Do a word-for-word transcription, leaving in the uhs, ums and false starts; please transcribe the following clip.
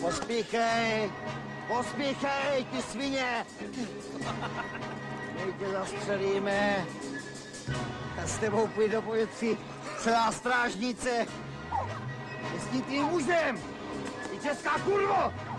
Pospíchej! Pospíchej, ty svině! My tě zastřelíme. A s tebou půjde do povětří celá strážnice. Je s tím tvým mužem! Ty česká kurvo!